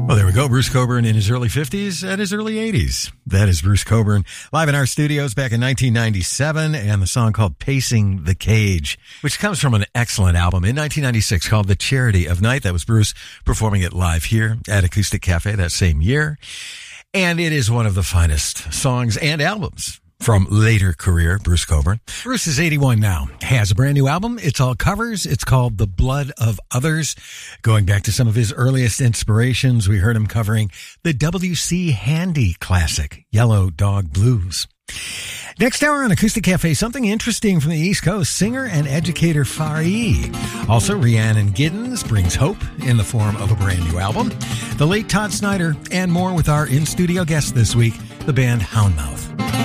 Well, there we go. Bruce Cockburn in his early 50s and his early 80s. That is Bruce Cockburn live in our studios back in 1997, and the song called Pacing the Cage, which comes from an excellent album in 1996 called The Charity of Night. That was Bruce performing it live here at Acoustic Cafe that same year. And it is one of the finest songs and albums from later career, Bruce Cockburn. Bruce is 81 now, has a brand new album. It's all covers. It's called The Blood of Others. Going back to some of his earliest inspirations, we heard him covering the W.C. Handy classic, Yellow Dog Blues. Next hour on Acoustic Cafe, something interesting from the East Coast. Singer and educator Fari. Also, Rhiannon Giddens brings hope in the form of a brand new album. The late Todd Snyder, and more with our in-studio guest this week, the band Houndmouth.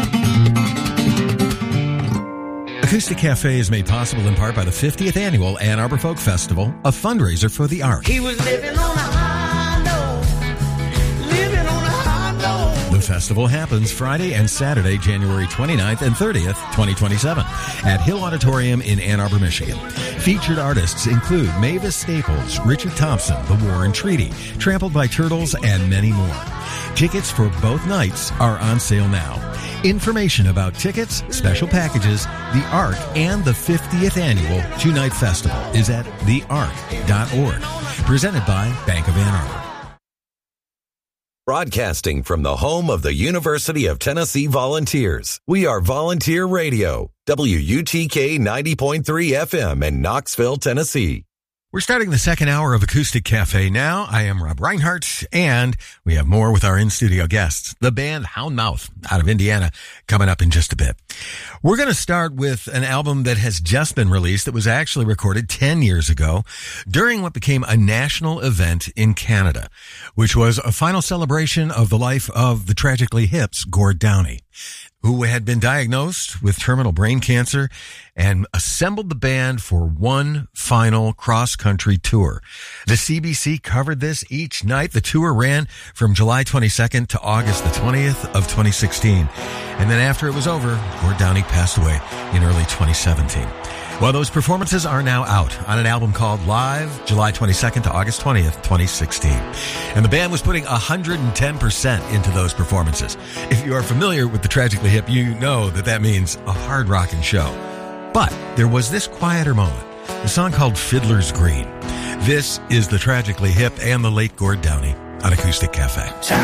Acoustic Cafe is made possible in part by the 50th Annual Ann Arbor Folk Festival, a fundraiser for the arts. He was living on a high note, living on a high note. The festival happens Friday and Saturday, January 29th and 30th, 2027, at Hill Auditorium in Ann Arbor, Michigan. Featured artists include Mavis Staples, Richard Thompson, The War and Treaty, Trampled by Turtles, and many more. Tickets for both nights are on sale now. Information about tickets, special packages, the ARC, and the 50th Annual Two-Night Festival is at thearc.org. Presented by Bank of Ann Arbor. Broadcasting from the home of the University of Tennessee Volunteers. We are Volunteer Radio, WUTK 90.3 FM in Knoxville, Tennessee. We're starting the second hour of Acoustic Cafe now. I am Rob Reinhart, and we have more with our in-studio guests, the band Houndmouth out of Indiana, coming up in just a bit. We're going to start with an album that has just been released that was actually recorded 10 years ago during what became a national event in Canada, which was a final celebration of the life of the tragically hip's Gord Downie, who had been diagnosed with terminal brain cancer and assembled the band for one final cross-country tour. The CBC covered this each night. The tour ran from July 22nd to August the 20th of 2016. And then after it was over, Gord Downie passed away in early 2017. Well, those performances are now out on an album called Live, July 22nd to August 20th, 2016. And the band was putting 110% into those performances. If you are familiar with the Tragically Hip, you know that that means a hard rockin' show. But there was this quieter moment, a song called Fiddler's Green. This is the Tragically Hip and the late Gord Downie on Acoustic Cafe.